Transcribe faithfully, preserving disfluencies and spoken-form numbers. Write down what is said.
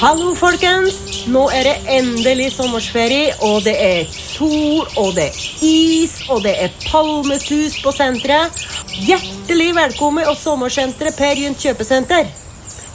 Hallo folkens, nå er det endelig sommersferie, og det er sol, og det er is, og det er palmesus på senteret. Hjertelig velkommen til sommersenteret Per Gynt Kjøpesenter.